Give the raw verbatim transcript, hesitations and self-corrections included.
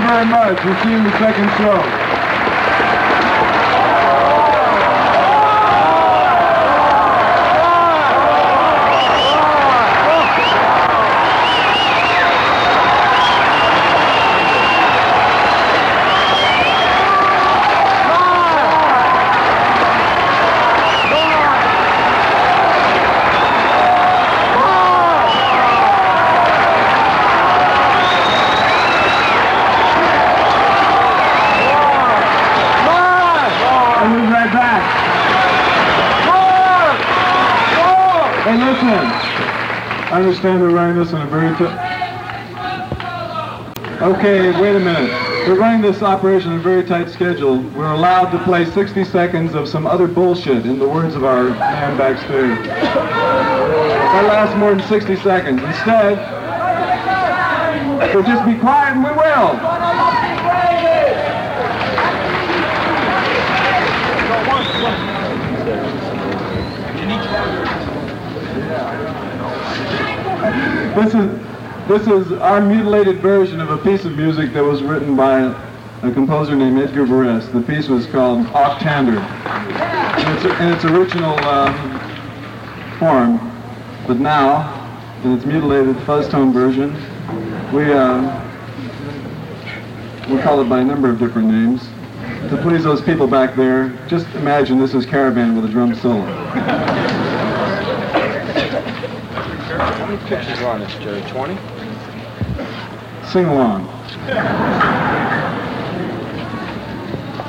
very much. We'll see you in the second show. I understand they're running this on a very t- Okay, wait a minute. We're running this operation on a very tight schedule. We're allowed to play sixty seconds of some other bullshit, in the words of our man backstage. That lasts more than sixty seconds. Instead, so just be quiet and we will. This is this is our mutilated version of a piece of music that was written by a, a composer named Edgar Varese. The piece was called Octander in its, in its original uh, form, but now in its mutilated fuzz tone version, we uh, we call it by a number of different names. To please those people back there, just imagine this is Caravan with a drum solo. How many pictures are on this, Jerry? twenty? Sing along.